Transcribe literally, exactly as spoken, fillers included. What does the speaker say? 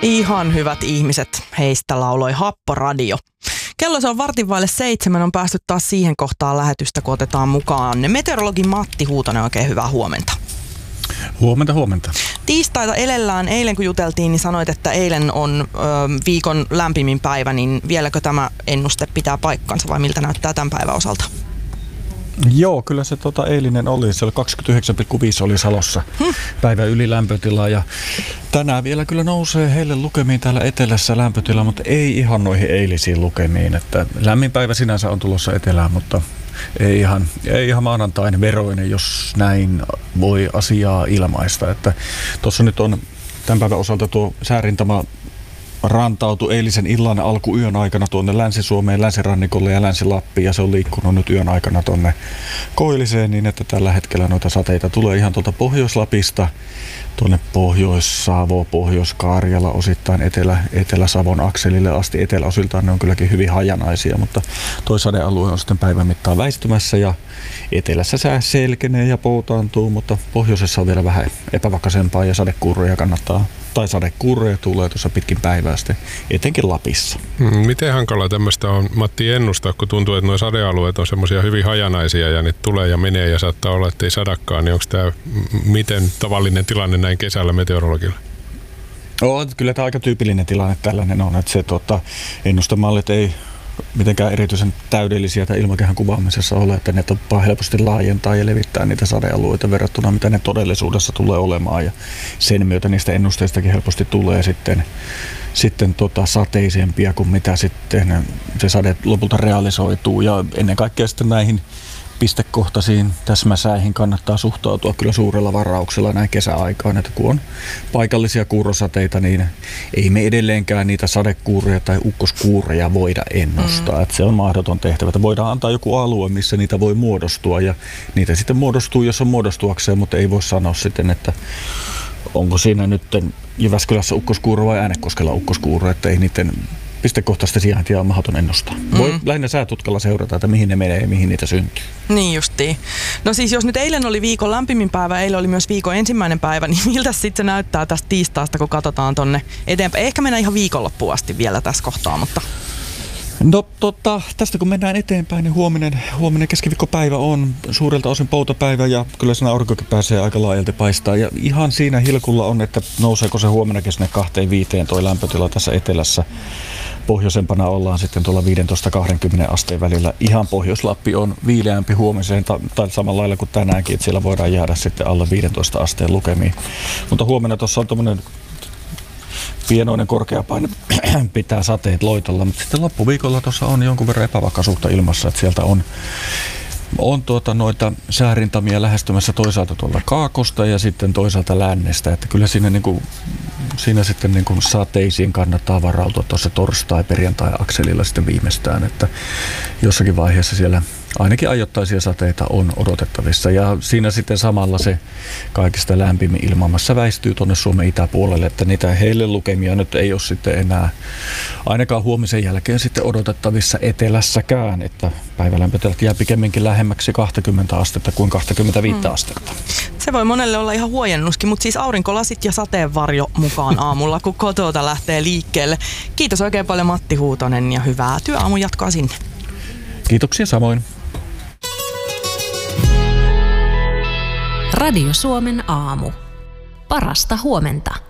Ihan hyvät ihmiset, heistä lauloi Happo Radio. Kello se on vartin vaille seitsemän, on päästy taas siihen kohtaan lähetystä, kun otetaan mukaan meteorologi Matti Huutonen. Oikein hyvää huomenta. Huomenta, huomenta. Tiistaita elellään. Eilen kun juteltiin, niin sanoit, että eilen on ö, viikon lämpimin päivä, niin vieläkö tämä ennuste pitää paikkansa vai miltä näyttää tämän päivän osalta? Joo, kyllä se tota, eilinen oli. Se oli kaksikymmentäyhdeksän pilkku viisi oli Salossa hmm. päivän yli lämpötila. Ja tänään vielä kyllä nousee heille lukemiin täällä etelässä lämpötila, mutta ei ihan noihin eilisiin lukemiin. Että lämmin päivä sinänsä on tulossa etelään, mutta ei ihan, ei ihan maanantain veroinen, jos näin voi asiaa ilmaista. Että tuossa nyt on tämän päivän osalta tuo säärintama rantautui eilisen illan alkuyön aikana tuonne Länsi-Suomeen, länsirannikolle ja Länsi-Lappiin, ja se on liikkunut nyt yön aikana tuonne Koilliseen niin, että tällä hetkellä noita sateita tulee ihan tuolta Pohjois-Lapista tuonne Pohjois-Savo, Pohjois-Karjala, osittain Etelä, Etelä-Savon akselille asti. Eteläosiltaan ne on kylläkin hyvin hajanaisia, mutta toi sadealue on sitten päivän mittaan väistymässä ja etelässä sää selkenee ja poutaantuu, mutta pohjoisessa on vielä vähän epävakaisempaa ja sadekuuroja kannattaa, tai sadekuuroja tulee tuossa pitkin päivää sitten, etenkin Lapissa. Miten hankala tämmöistä on, Matti, ennustaa, kun tuntuu, että nuo sadealueet on semmoisia hyvin hajanaisia ja niitä tulee ja menee ja saattaa olla, että ei sadakaan, niin onko tämä miten tavallinen tilanne näin kesällä meteorologilla? Oh, kyllä tämä aika tyypillinen tilanne tällainen on, että se tota, ennustemallit ei mitenkään erityisen täydellisiä tai ilmakehän kuvaamisessa ole, että ne tappaa helposti laajentaa ja levittää niitä sadealueita verrattuna mitä ne todellisuudessa tulee olemaan, ja sen myötä niistä ennusteistakin helposti tulee sitten, sitten tota sateisempia kuin mitä sitten se sade lopulta realisoituu, ja ennen kaikkea sitten näihin pistekohtaisiin täsmäsäihin kannattaa suhtautua kyllä suurella varauksella näin kesäaikaan, että kun on paikallisia kuurosateita, niin ei me edelleenkään niitä sadekuureja tai ukkoskuureja voida ennustaa. Mm. Että se on mahdoton tehtävä. Että voidaan antaa joku alue, missä niitä voi muodostua, ja niitä sitten muodostuu, jos on muodostuakseen, mutta ei voi sanoa sitten, että onko siinä nyt Jyväskylässä ukkoskuuro vai Äänekoskella ukkoskuuro, että ei niiden pistekohtaista sijaintia on mahdoton ennustaa. Mm. Voi lähinnä säätutkalla seurata, että mihin ne menee ja mihin niitä syntyy. Niin justiin. No siis jos nyt eilen oli viikon lämpimin päivä, eilen oli myös viikon ensimmäinen päivä, niin miltä sitten se näyttää tästä tiistaista, kun katsotaan tonne eteenpäin? Ehkä mennään ihan viikonloppuun asti vielä tässä kohtaa, mutta... No tota, tästä kun mennään eteenpäin, niin huominen, huominen keskiviikkopäivä on suurelta osin poutapäivä ja kyllä siinä aurinkokin pääsee aika laajalti paistaa. Ja ihan siinä hilkulla on, että nouseeko se huomennakin sinne kahteen viiteen toi lämpötila tässä etelässä. Pohjoisempana ollaan sitten tuolla viisitoista kaksikymmentä asteen välillä. Ihan Pohjois-Lappi on viileämpi huomiseen tai samalla lailla kuin tänäänkin, että siellä voidaan jäädä sitten alle viidentoista asteen lukemiin. Mutta huomenna tuossa on tommonen pienoinen korkeapaine pitää sateet loitolla, mutta sitten loppuviikolla tuossa on jonkun verran epävakaisuutta ilmassa, että sieltä on, on tuota noita säärintamia lähestymässä toisaalta tuolta kaakosta ja sitten toisaalta lännestä, että kyllä siinä, niin kuin, siinä sitten niin kuin sateisiin kannattaa varautua tuossa torstai-perjantai-akselilla sitten viimeistään, että jossakin vaiheessa siellä ainakin ajoittaisia sateita on odotettavissa, ja siinä sitten samalla se kaikista lämpimin ilmamassa väistyy tuonne Suomen itäpuolelle, että niitä heille lukemia nyt ei ole sitten enää ainakaan huomisen jälkeen sitten odotettavissa etelässäkään, että päivälämpötilat jää pikemminkin lähemmäksi kaksikymmentä astetta kuin kaksikymmentäviisi hmm. astetta. Se voi monelle olla ihan huojennuskin, mutta siis aurinkolasit ja sateenvarjo mukaan aamulla, kun kotota lähtee liikkeelle. Kiitos oikein paljon Matti Huutonen ja hyvää työaamun jatkoa sinne. Kiitoksia samoin. Radio Suomen aamu. Parasta huomenta.